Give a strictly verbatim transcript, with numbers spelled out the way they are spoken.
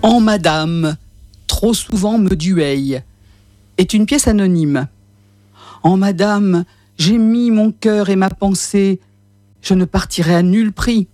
En Madame, trop souvent me dueille, est une pièce anonyme. En Madame, j'ai mis mon cœur et ma pensée, je ne partirai à nul prix.